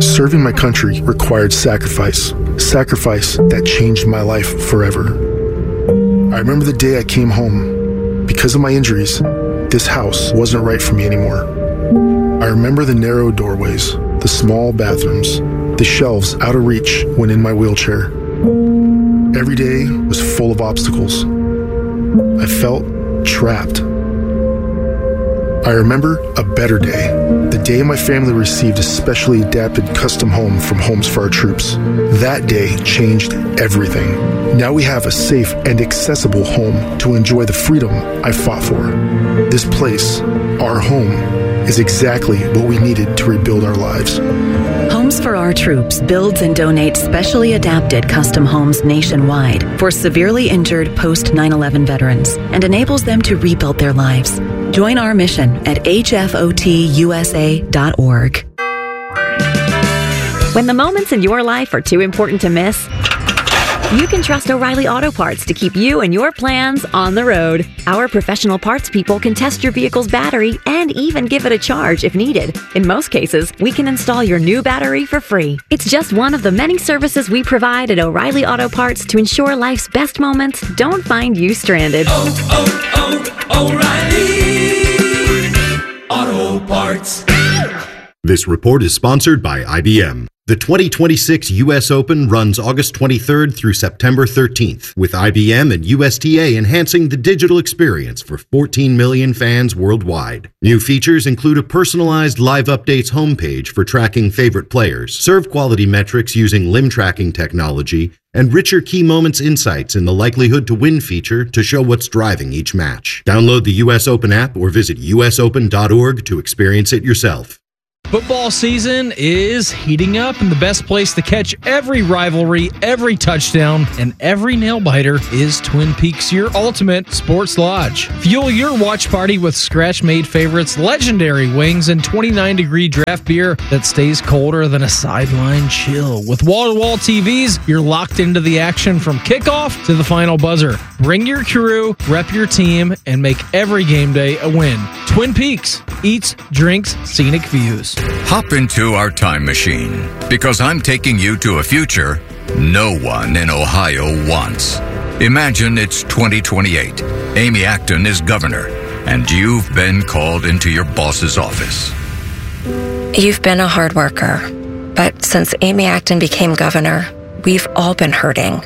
Serving my country required sacrifice that changed my life forever. I remember the day I came home. Because of my injuries, this house wasn't right for me anymore. I remember the narrow doorways, the small bathrooms, the shelves out of reach when in my wheelchair. Every day was full of obstacles. I felt trapped. I remember a better day, the day my family received a specially adapted custom home from Homes for Our Troops. That day changed everything. Now we have a safe and accessible home to enjoy the freedom I fought for. This place, our home, is exactly what we needed to rebuild our lives. Homes for Our Troops builds and donates specially adapted custom homes nationwide for severely injured post 9/11 veterans and enables them to rebuild their lives. Join our mission at hfotusa.org. When the moments in your life are too important to miss, you can trust O'Reilly Auto Parts to keep you and your plans on the road. Our professional parts people can test your vehicle's battery and even give it a charge if needed. In most cases, we can install your new battery for free. It's just one of the many services we provide at O'Reilly Auto Parts to ensure life's best moments don't find you stranded. O'Reilly Auto Parts. This report is sponsored by IBM. The 2026 U.S. Open runs August 23rd through September 13th, with IBM and USTA enhancing the digital experience for 14 million fans worldwide. New features include a personalized Live Updates homepage for tracking favorite players, serve quality metrics using limb tracking technology, and richer key moments insights in the likelihood to win feature to show what's driving each match. Download the U.S. Open app or visit usopen.org to experience it yourself. Football season is heating up, and the best place to catch every rivalry, every touchdown, and every nail-biter is Twin Peaks, your ultimate sports lodge. Fuel your watch party with scratch-made favorites, legendary wings, and 29-degree draft beer that stays colder than a sideline chill. With wall-to-wall TVs, you're locked into the action from kickoff to the final buzzer. Bring your crew, rep your team, and make every game day a win. Twin Peaks, eats, drinks, scenic views. Hop into our time machine, because I'm taking you to a future no one in Ohio wants. Imagine it's 2028. Amy Acton is governor, and you've been called into your boss's office. You've been a hard worker, but since Amy Acton became governor, we've all been hurting.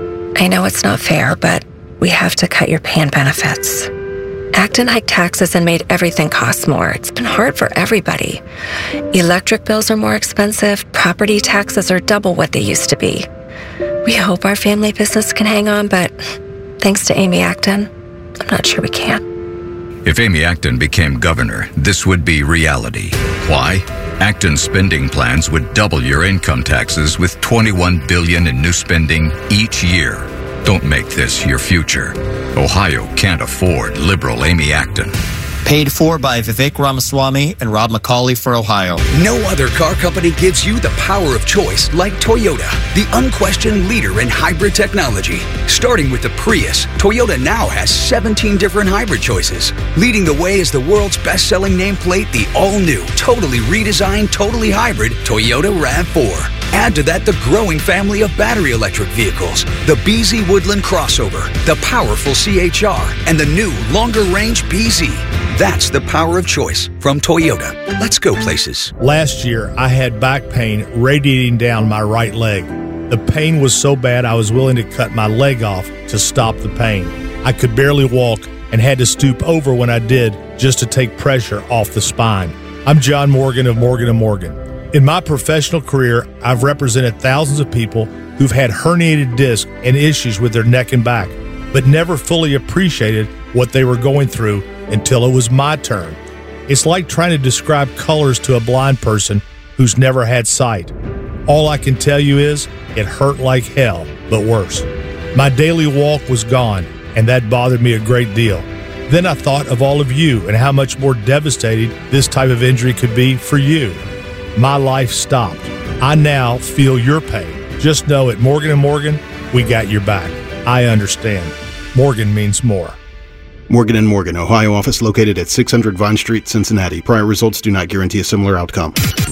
I know it's not fair, but we have to cut your pay and benefits. Acton hiked taxes and made everything cost more. It's been hard for everybody. Electric bills are more expensive. Property taxes are double what they used to be. We hope our family business can hang on, but thanks to Amy Acton, I'm not sure we can. If Amy Acton became governor, this would be reality. Why? Acton's spending plans would double your income taxes with $21 billion in new spending each year. Don't make this your future. Ohio can't afford liberal Amy Acton. Paid for by Vivek Ramaswamy and Rob McCauley for Ohio. No other car company gives you the power of choice like Toyota, the unquestioned leader in hybrid technology. Starting with the Prius, Toyota now has 17 different hybrid choices. Leading the way is the world's best-selling nameplate, the all-new, totally redesigned, totally hybrid Toyota RAV4. Add to that the growing family of battery electric vehicles, the BZ Woodland Crossover, the powerful CHR, and the new longer-range BZ. That's the power of choice from Toyota. Let's go places. Last year, I had back pain radiating down my right leg. The pain was so bad I was willing to cut my leg off to stop the pain. I could barely walk and had to stoop over when I did just to take pressure off the spine. I'm John Morgan of Morgan & Morgan. In my professional career, I've represented thousands of people who've had herniated discs and issues with their neck and back, but never fully appreciated what they were going through until it was my turn. It's like trying to describe colors to a blind person who's never had sight. All I can tell you is it hurt like hell, but worse. My daily walk was gone, and that bothered me a great deal. Then I thought of all of you and how much more devastating this type of injury could be for you. My life stopped. I now feel your pain. Just know at Morgan & Morgan, we got your back. I understand. Morgan means more. Morgan & Morgan, Ohio office located at 600 Vine Street, Cincinnati. Prior results do not guarantee a similar outcome.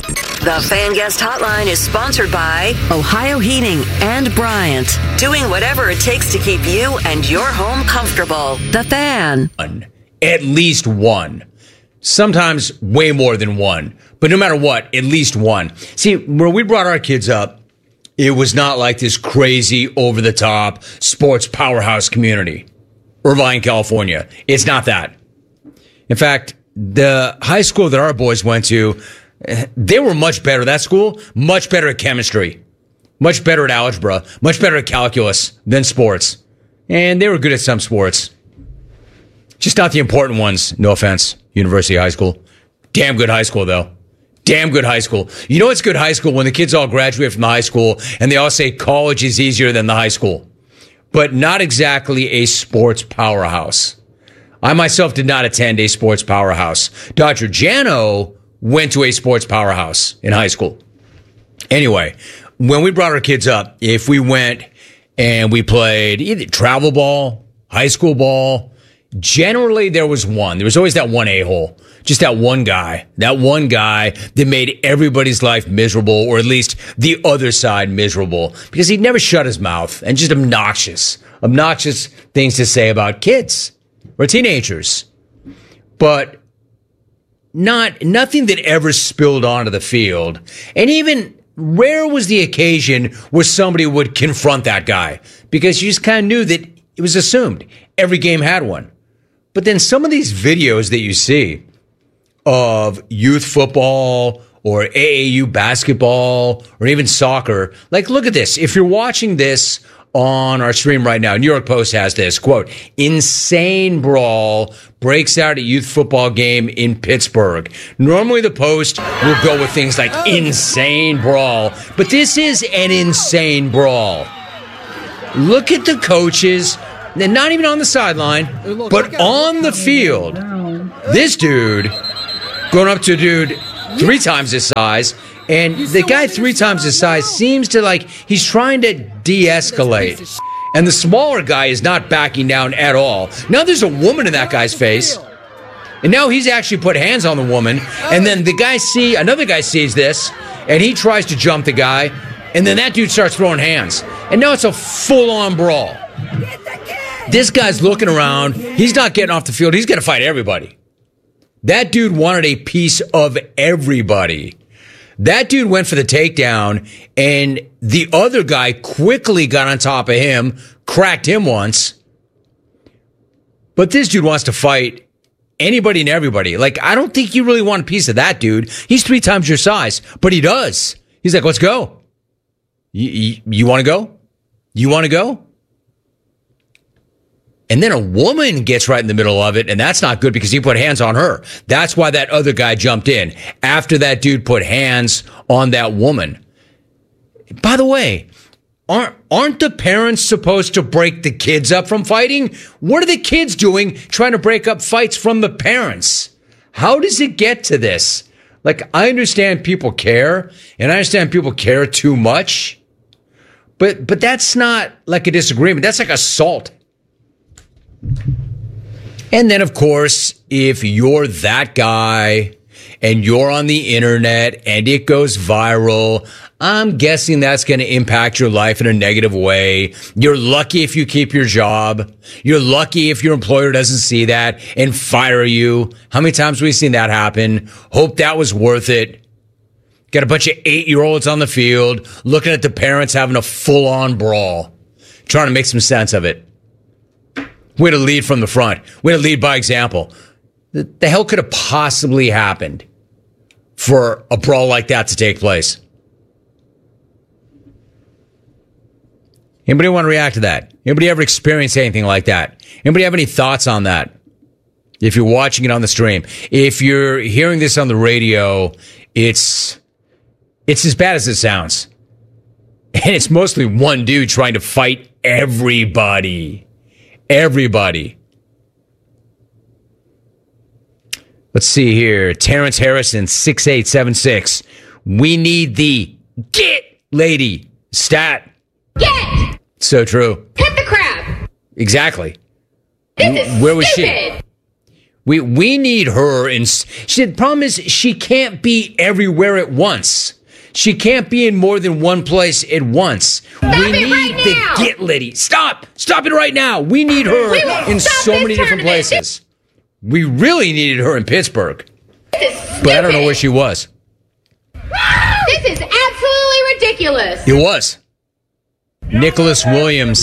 The Fan Guest Hotline is sponsored by Ohio Heating and Bryant. Doing whatever it takes to keep you and your home comfortable. The Fan. At least one. Sometimes way more than one. But no matter what, at least one. See, when we brought our kids up, it was not like this crazy, over-the-top sports powerhouse community. Irvine, California. It's not that. In fact, the high school that our boys went to, they were much better at that school, much better at chemistry, much better at algebra, much better at calculus than sports. And they were good at some sports. Just not the important ones, no offense, University High School. Damn good high school, though. Damn good high school. You know it's good high school when the kids all graduate from the high school and they all say college is easier than the high school. But not exactly a sports powerhouse. I myself did not attend a sports powerhouse. Dr. Jano went to a sports powerhouse in high school. Anyway, when we brought our kids up, if we went and we played either travel ball, high school ball, generally there was one. There was always that one a-hole. Just that one guy that made everybody's life miserable, or at least the other side miserable, because he'd never shut his mouth, and just obnoxious things to say about kids or teenagers. But nothing that ever spilled onto the field. And even rare was the occasion where somebody would confront that guy, because you just kind of knew that it was assumed every game had one. But then some of these videos that you see of youth football or AAU basketball or even soccer, like, look at this. If you're watching this on our stream right now, New York Post has this, quote, insane brawl breaks out at youth football game in Pittsburgh. Normally the Post will go with things like insane brawl, but this is an insane brawl. Look at the coaches, and not even on the sideline, but on the field. This dude going up to a dude 3 times his size, and the guy 3 times his size seems to, like, he's trying to de-escalate. And the smaller guy is not backing down at all. Now there's a woman in that guy's face, and now he's actually put hands on the woman, and then another guy sees this, and he tries to jump the guy, and then that dude starts throwing hands. And now it's a full-on brawl. This guy's looking around. He's not getting off the field. He's going to fight everybody. That dude wanted a piece of everybody. That dude went for the takedown, and the other guy quickly got on top of him, cracked him once. But this dude wants to fight anybody and everybody. Like, I don't think you really want a piece of that dude. He's 3 times your size, but he does. He's like, let's go. You want to go? You want to go? And then a woman gets right in the middle of it, and that's not good because he put hands on her. That's why that other guy jumped in after that dude put hands on that woman. By the way, aren't the parents supposed to break the kids up from fighting? What are the kids doing trying to break up fights from the parents? How does it get to this? Like, I understand people care, and I understand people care too much, but that's not like a disagreement. That's like assault. And then, of course, if you're that guy and you're on the internet and it goes viral, I'm guessing that's going to impact your life in a negative way. You're lucky if you keep your job. You're lucky if your employer doesn't see that and fire you. How many times have we seen that happen? Hope that was worth it. Got a bunch of 8-year-olds on the field looking at the parents having a full-on brawl, trying to make some sense of it. Way to lead from the front. Way to lead by example. The hell could have possibly happened for a brawl like that to take place? Anybody want to react to that? Anybody ever experience anything like that? Anybody have any thoughts on that? If you're watching it on the stream. If you're hearing this on the radio, it's as bad as it sounds. And it's mostly one dude trying to fight everybody. Everybody. Let's see here. Terrence Harrison, 6876. We need the get lady stat. Get! So true. Hit the crap! Exactly. This is Where was stupid. We need her. The problem is she can't be everywhere at once. She can't be in more than one place at once. We need the Get Liddy. Stop it right now. We need her in so many different places. We really needed her in Pittsburgh. But I don't know where she was. This is absolutely ridiculous. It was. Nicholas Williams,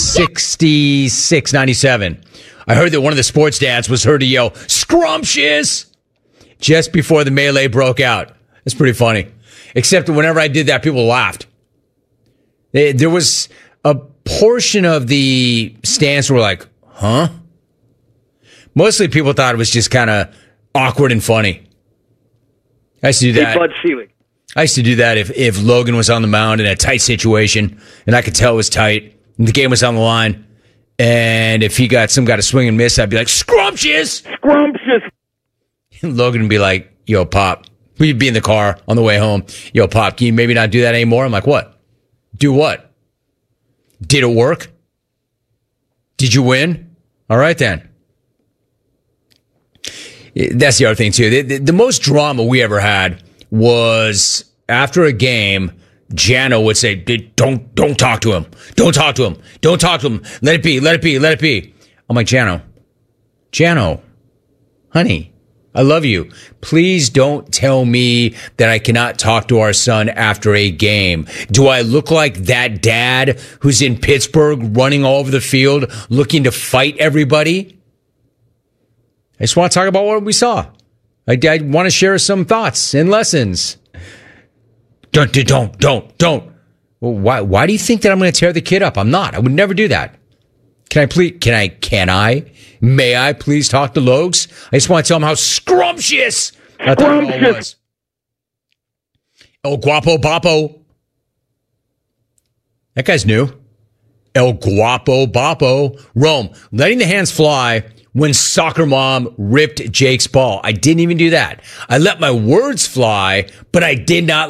66-97. I heard that one of the sports dads was heard to yell, "Scrumptious!" just before the melee broke out. It's pretty funny. Except that whenever I did that, people laughed. There was a portion of the stands were like, huh? Mostly people thought it was just kind of awkward and funny. I used to do that. Bud Selig. I used to do that if Logan was on the mound in a tight situation, and I could tell it was tight, and the game was on the line, and if he got some kind of swing and miss, I'd be like, "Scrumptious! Scrumptious!" And Logan would be like, "Yo, Pop," we'd be in the car on the way home. "Yo, Pop, can you maybe not do that anymore?" I'm like, "What? Do what? Did it work? Did you win? All right, then." That's the other thing, too. The most drama we ever had was after a game, Jano would say, don't talk to him. Don't talk to him. Don't talk to him. Let it be. Let it be. Let it be. I'm like, Jano, honey, I love you. Please don't tell me that I cannot talk to our son after a game. Do I look like that dad who's in Pittsburgh running all over the field looking to fight everybody? I just want to talk about what we saw. I want to share some thoughts and lessons. Don't. Well, why do you think that I'm going to tear the kid up? I'm not. I would never do that. May I please talk to Logs? I just want to tell him how scrumptious I thought it all was. El Guapo Bapo. That guy's new. El Guapo Bapo. Rome, letting the hands fly when Soccer Mom ripped Jake's ball. I didn't even do that. I let my words fly, but I did not